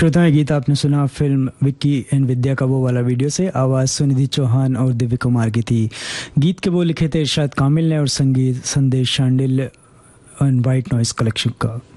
श्रोताएं, गीत आपने सुना फिल्म विक्की एंड विद्या का वो वाला वीडियो से। आवाज़ सुनिधि चौहान और दिव्य कुमार की थी। गीत के वो लिखे थे इरशाद कामिल ने और संगीत संदेश Shandil and white noise collection का।